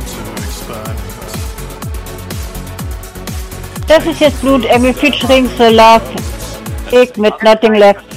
Das ist jetzt Blut Emmy featuring The Love Egg mit Nothing Left.